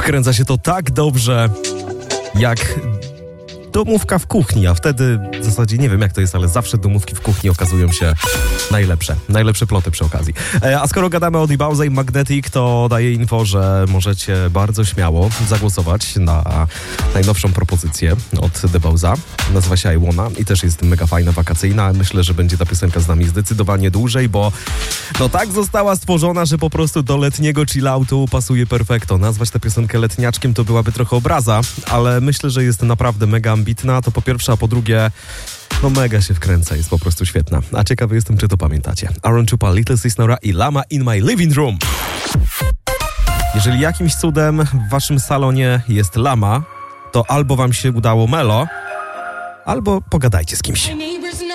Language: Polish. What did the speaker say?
Wkręca się to tak dobrze, jak domówka w kuchni, a wtedy w zasadzie nie wiem jak to jest, ale zawsze domówki w kuchni okazują się najlepsze ploty przy okazji. A skoro gadamy o D-Bowsa i Magnetic, to daję info, że możecie bardzo śmiało zagłosować na najnowszą propozycję od D-Bowsa. Nazywa się I Wanna i też jest mega fajna, wakacyjna. Myślę, że będzie ta piosenka z nami zdecydowanie dłużej, bo no tak została stworzona, że po prostu do letniego chilloutu pasuje perfekto. Nazwać tę piosenkę letniaczkiem to byłaby trochę obraza, ale myślę, że jest naprawdę mega ambitna, to po pierwsze, a po drugie, no mega się wkręca, jest po prostu świetna. A ciekawy jestem, czy to pamiętacie. Aaron Chupa, Little Sis Nora i Lama in My Living Room. Jeżeli jakimś cudem w waszym salonie jest lama, to albo wam się udało melo, albo pogadajcie z kimś.